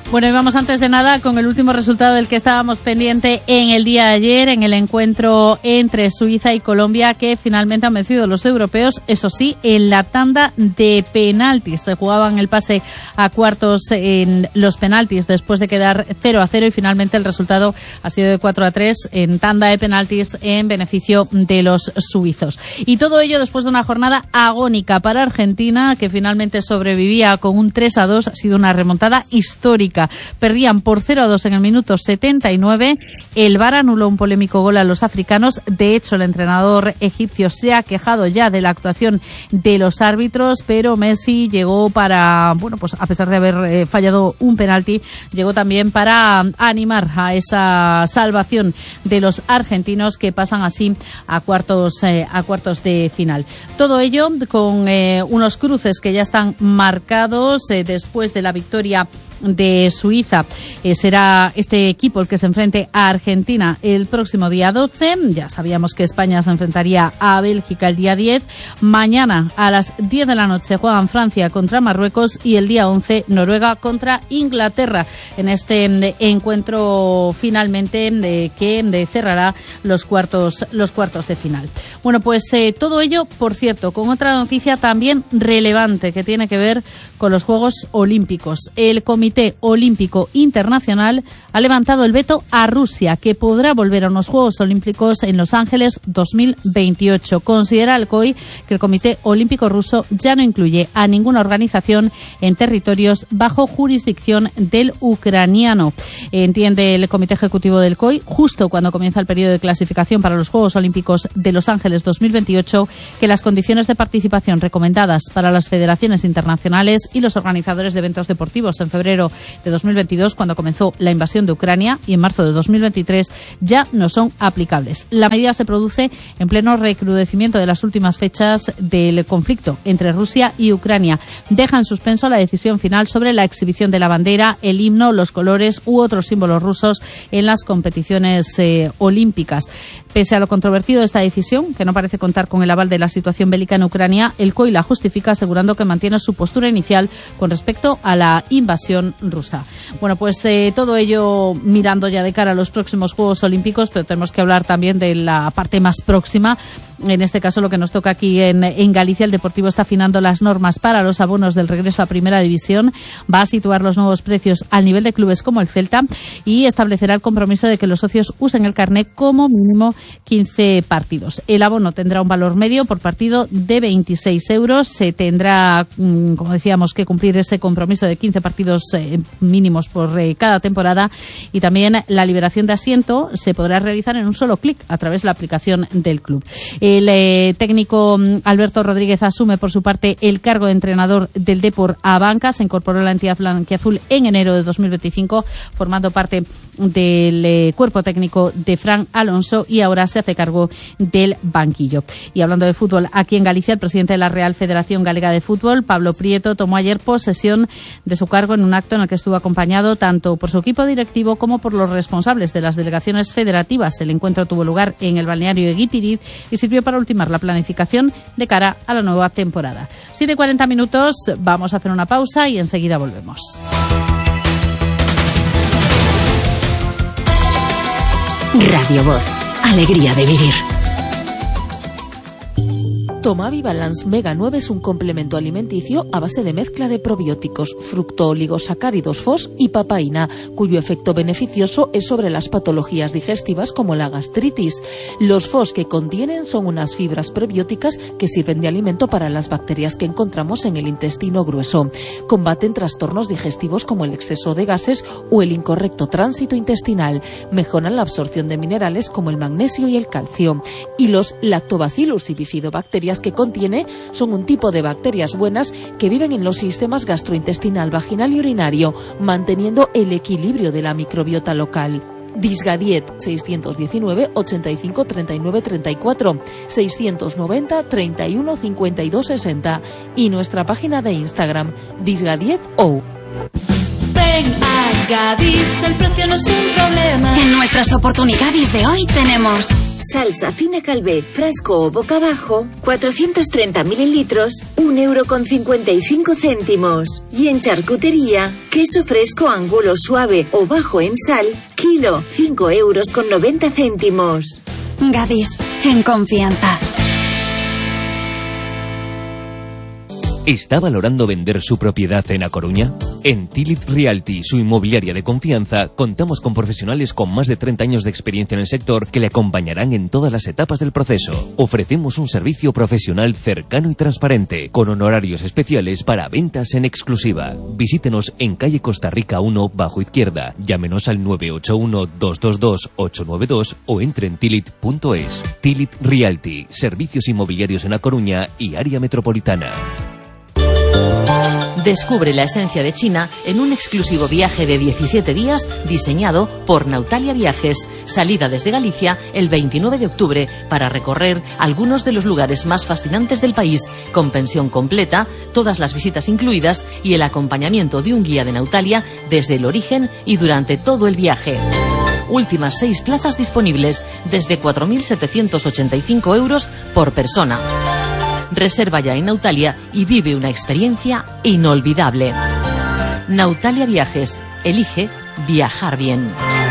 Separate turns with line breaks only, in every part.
Bueno, y vamos antes de nada con el último resultado del que estábamos pendiente en el día de ayer, en el encuentro entre Suiza y Colombia, que finalmente han vencido los europeos, eso sí, en la tanda de penaltis. Se jugaban el pase a cuartos en los penaltis después de quedar 0-0 y finalmente el resultado ha sido de 4-3 en tanda de penaltis en beneficio de los suizos. Y todo ello después de una jornada agónica para Argentina, que finalmente sobrevivía con un 3-2. Ha sido una remontada histórica. Perdían por 0-2 en el minuto 79. El VAR anuló un polémico gol a los africanos. De hecho, el entrenador egipcio se ha quejado ya de la actuación de los árbitros, pero Messi llegó para, bueno, pues a pesar de haber fallado un penalti, llegó también para animar a esa salvación de los argentinos, que pasan así a cuartos de final. Todo ello con unos cruces que ya están marcados después de la victoria de Suiza. Será este equipo el que se enfrente a Argentina el próximo día 12. Ya sabíamos que España se enfrentaría a Bélgica el día 10. Mañana a las 10 de la noche juegan Francia contra Marruecos y el día 11 Noruega contra Inglaterra en este encuentro finalmente que cerrará los cuartos de final. Bueno, pues todo ello, por cierto, con otra noticia también relevante que tiene que ver con los Juegos Olímpicos. El Comité Olímpico Internacional ha levantado el veto a Rusia, que podrá volver a unos Juegos Olímpicos en Los Ángeles 2028. Considera el COI que el Comité Olímpico ruso ya no incluye a ninguna organización en territorios bajo jurisdicción del ucraniano. Entiende el Comité Ejecutivo del COI, justo cuando comienza el periodo de clasificación para los Juegos Olímpicos de Los Ángeles 2028, que las condiciones de participación recomendadas para las federaciones internacionales y los organizadores de eventos deportivos en febrero de 2022, cuando comenzó la invasión de Ucrania, y en marzo de 2023 ya no son aplicables. La medida se produce en pleno recrudecimiento de las últimas fechas del conflicto entre Rusia y Ucrania. Deja en suspenso la decisión final sobre la exhibición de la bandera, el himno, los colores u otros símbolos rusos en las competiciones olímpicas. Pese a lo controvertido de esta decisión, que no parece contar con el aval de la situación bélica en Ucrania, el COI la justifica asegurando que mantiene su postura inicial con respecto a la invasión rusa. Bueno, pues todo ello mirando ya de cara a los próximos Juegos Olímpicos, pero tenemos que hablar también de la parte más próxima. En este caso, lo que nos toca aquí en Galicia, el Deportivo está afinando las normas para los abonos del regreso a Primera División. Va a situar los nuevos precios al nivel de clubes como el Celta y establecerá el compromiso de que los socios usen el carnet como mínimo 15 partidos. El abono tendrá un valor medio por partido de 26 euros. Se tendrá, como decíamos, que cumplir ese compromiso de 15 partidos mínimos por cada temporada, y también la liberación de asiento se podrá realizar en un solo clic a través de la aplicación del club. El técnico Alberto Rodríguez asume por su parte el cargo de entrenador del Depor a banca. Se incorporó a la entidad blanquiazul en enero de 2025, formando parte del cuerpo técnico de Fran Alonso, y ahora se hace cargo del banquillo. Y hablando de fútbol, aquí en Galicia, el presidente de la Real Federación Galega de Fútbol, Pablo Prieto, tomó ayer posesión de su cargo en un acto en el que estuvo acompañado tanto por su equipo directivo como por los responsables de las delegaciones federativas. El encuentro tuvo lugar en el balneario de Guitiriz y sirvió para ultimar la planificación de cara a la nueva temporada. 7:40 minutos, vamos a hacer una pausa y enseguida volvemos.
Radio Voz, alegría de vivir.
Tomavi Balance Mega 9 es un complemento alimenticio a base de mezcla de probióticos, fructooligosacáridos FOS y papaína, cuyo efecto beneficioso es sobre las patologías digestivas como la gastritis. Los FOS que contienen son unas fibras prebióticas que sirven de alimento para las bacterias que encontramos en el intestino grueso. Combaten trastornos digestivos como el exceso de gases o el incorrecto tránsito intestinal. Mejoran la absorción de minerales como el magnesio y el calcio. Y los lactobacillus y bifidobacterias que contiene son un tipo de bacterias buenas que viven en los sistemas gastrointestinal, vaginal y urinario, manteniendo el equilibrio de la microbiota local. Disgadiet 619 85 39 34 690 31 52 60 y nuestra página de Instagram disgadieto.
Ven a Gadis, el precio no es un problema.
En nuestras oportunidades de hoy tenemos
salsa fina Calvé, frasco o boca abajo, 430 mililitros, 1,55 €. Y en charcutería, queso fresco Angulo suave o bajo en sal, kilo, 5,90 €.
Gadis, en confianza.
¿Está valorando vender su propiedad en A Coruña? En Tilit Realty, su inmobiliaria de confianza, contamos con profesionales con más de 30 años de experiencia en el sector que le acompañarán en todas las etapas del proceso. Ofrecemos un servicio profesional cercano y transparente, con honorarios especiales para ventas en exclusiva. Visítenos en calle Costa Rica 1, bajo izquierda. Llámenos al 981-222-892 o entre en tilit.es. Tilit Realty, servicios inmobiliarios en A Coruña y área metropolitana.
Descubre la esencia de China en un exclusivo viaje de 17 días diseñado por Nautalia Viajes. Salida desde Galicia el 29 de octubre para recorrer algunos de los lugares más fascinantes del país, con pensión completa, todas las visitas incluidas y el acompañamiento de un guía de Nautalia desde el origen y durante todo el viaje. Últimas 6 plazas disponibles desde 4.785 € por persona. Reserva ya en Nautalia y vive una experiencia inolvidable. Nautalia Viajes. Elige viajar bien.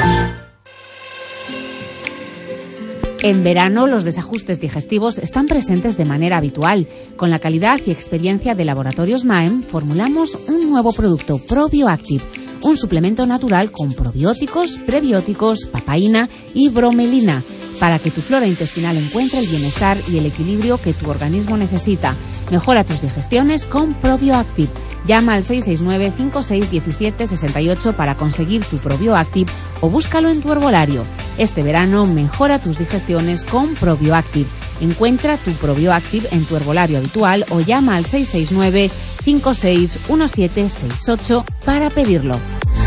En verano, los desajustes digestivos están presentes de manera habitual. Con la calidad y experiencia de Laboratorios Maem, formulamos un nuevo producto, ProbioActive, un suplemento natural con probióticos, prebióticos, papaína y bromelina, para que tu flora intestinal encuentre el bienestar y el equilibrio que tu organismo necesita. Mejora tus digestiones con ProbioActive. Llama al 669-5617-68 para conseguir tu ProbioActive o búscalo en tu herbolario. Este verano mejora tus digestiones con ProbioActive. Encuentra tu ProbioActive en tu herbolario habitual o llama al 669-561768 para pedirlo.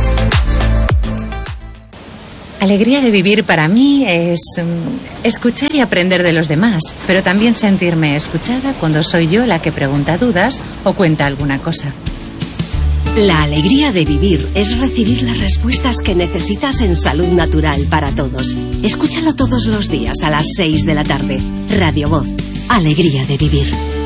Alegría de vivir para mí es escuchar y aprender de los demás, pero también sentirme escuchada cuando soy yo la que pregunta dudas o cuenta alguna cosa.
La alegría de vivir es recibir las respuestas que necesitas en Salud Natural para Todos. Escúchalo todos los días a las 6 de la tarde. Radio Voz. Alegría de vivir.